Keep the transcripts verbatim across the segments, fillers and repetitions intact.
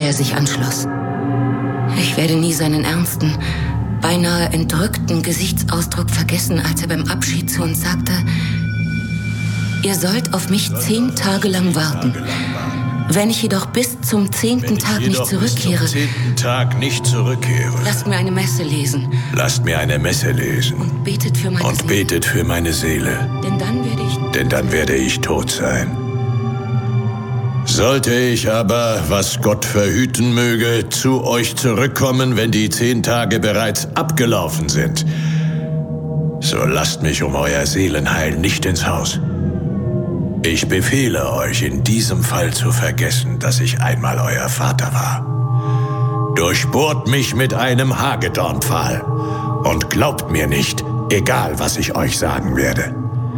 er sich anschloss. Ich werde nie seinen ernsten, beinahe entrückten Gesichtsausdruck vergessen, als er beim Abschied zu uns sagte: Ihr sollt auf mich zehn Tage lang warten. Wenn ich jedoch bis zum zehnten Tag nicht zurückkehre, bis zum zehnten Tag nicht zurückkehre, lasst mir eine Messe lesen. Lasst mir eine Messe lesen. Und betet für meine und Seele. betet für meine Seele. Denn dann werde ich... Denn dann werde ich tot sein. Sollte ich aber, was Gott verhüten möge, zu euch zurückkommen, wenn die zehn Tage bereits abgelaufen sind, so lasst mich um euer Seelenheil nicht ins Haus. Ich befehle euch in diesem Fall zu vergessen, dass ich einmal euer Vater war. Durchbohrt mich mit einem Hagedornpfahl und glaubt mir nicht, egal was ich euch sagen werde.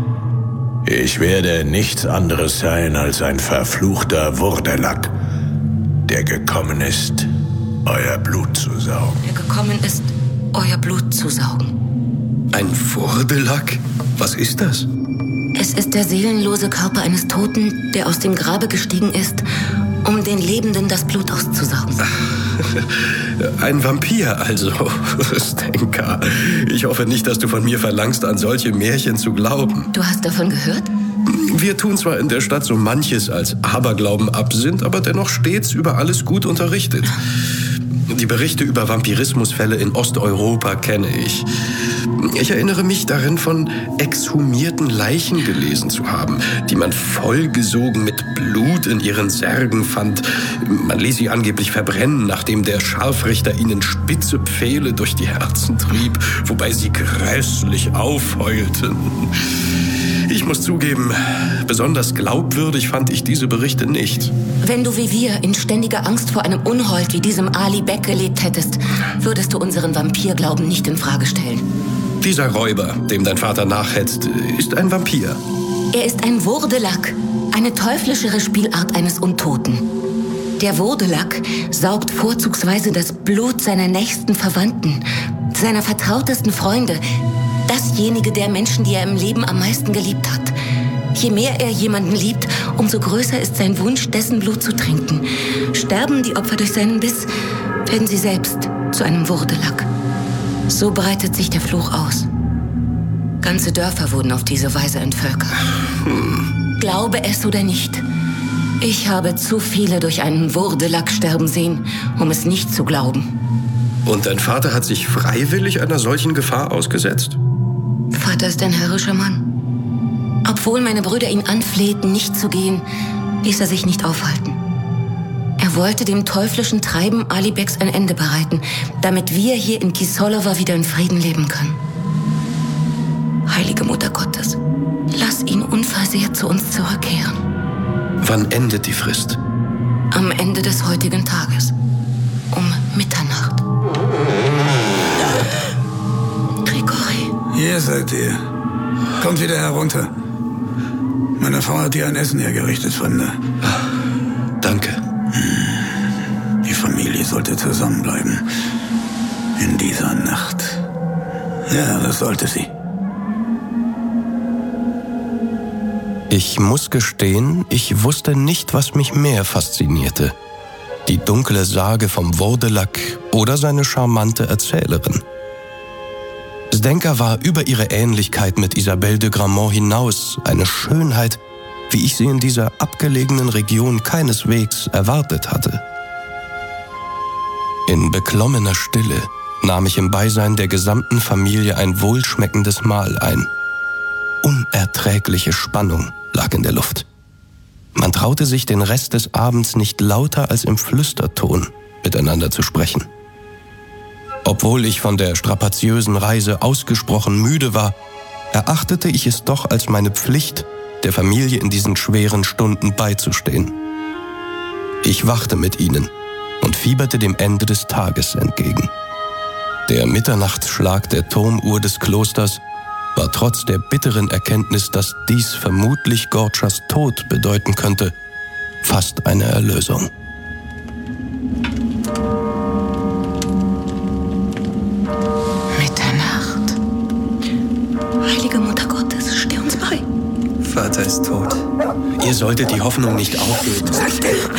Ich werde nichts anderes sein als ein verfluchter Wurdelack, der gekommen ist, euer Blut zu saugen. Der gekommen ist, euer Blut zu saugen. Ein Wurdelack? Was ist das? Es ist der seelenlose Körper eines Toten, der aus dem Grabe gestiegen ist, um den Lebenden das Blut auszusaugen. Ein Vampir also, Stenka. Ich hoffe nicht, dass du von mir verlangst, an solche Märchen zu glauben. Du hast davon gehört? Wir tun zwar in der Stadt so manches als Aberglauben ab, sind aber dennoch stets über alles gut unterrichtet. Die Berichte über Vampirismusfälle in Osteuropa kenne ich. Ich erinnere mich darin, von exhumierten Leichen gelesen zu haben, die man vollgesogen mit Blut in ihren Särgen fand. Man ließ sie angeblich verbrennen, nachdem der Scharfrichter ihnen spitze Pfähle durch die Herzen trieb, wobei sie grässlich aufheulten. Ich muss zugeben, besonders glaubwürdig fand ich diese Berichte nicht. Wenn du wie wir in ständiger Angst vor einem Unhold wie diesem Ali Beck gelebt hättest, würdest du unseren Vampirglauben nicht in Frage stellen. Dieser Räuber, dem dein Vater nachhetzt, ist ein Vampir. Er ist ein Wurdelack, eine teuflischere Spielart eines Untoten. Der Wurdelack saugt vorzugsweise das Blut seiner nächsten Verwandten, seiner vertrautesten Freunde, dasjenige der Menschen, die er im Leben am meisten geliebt hat. Je mehr er jemanden liebt, umso größer ist sein Wunsch, dessen Blut zu trinken. Sterben die Opfer durch seinen Biss, werden sie selbst zu einem Wurdelack. So breitet sich der Fluch aus. Ganze Dörfer wurden auf diese Weise entvölkert. Hm. Glaube es oder nicht, ich habe zu viele durch einen Wurdelack sterben sehen, um es nicht zu glauben. Und dein Vater hat sich freiwillig einer solchen Gefahr ausgesetzt? Vater ist ein herrischer Mann. Obwohl meine Brüder ihn anflehten, nicht zu gehen, ließ er sich nicht aufhalten. Er wollte dem teuflischen Treiben Ali Becks ein Ende bereiten, damit wir hier in Kisolova wieder in Frieden leben können. Heilige Mutter Gottes, lass ihn unversehrt zu uns zurückkehren. Wann endet die Frist? Am Ende des heutigen Tages. Um Mitternacht. Grigori. Hier seid ihr. Kommt wieder herunter. Meine Frau hat dir ein Essen hergerichtet, Fremde. Danke. Die Familie sollte zusammenbleiben. In dieser Nacht. Ja, das sollte sie. Ich muss gestehen, ich wusste nicht, was mich mehr faszinierte. Die dunkle Sage vom Wurdelack oder seine charmante Erzählerin. Zdenka war über ihre Ähnlichkeit mit Isabelle de Gramont hinaus eine Schönheit, wie ich sie in dieser abgelegenen Region keineswegs erwartet hatte. In beklommener Stille nahm ich im Beisein der gesamten Familie ein wohlschmeckendes Mahl ein. Unerträgliche Spannung lag in der Luft. Man traute sich den Rest des Abends nicht lauter als im Flüsterton miteinander zu sprechen. Obwohl ich von der strapaziösen Reise ausgesprochen müde war, erachtete ich es doch als meine Pflicht, der Familie in diesen schweren Stunden beizustehen. Ich wachte mit ihnen und fieberte dem Ende des Tages entgegen. Der Mitternachtsschlag der Turmuhr des Klosters war trotz der bitteren Erkenntnis, dass dies vermutlich Gortschas Tod bedeuten könnte, fast eine Erlösung. Mitternacht. Heilige Mutter Gottes, steh uns bei. Vater ist tot. Ihr solltet die Hoffnung nicht aufgeben. Sei still!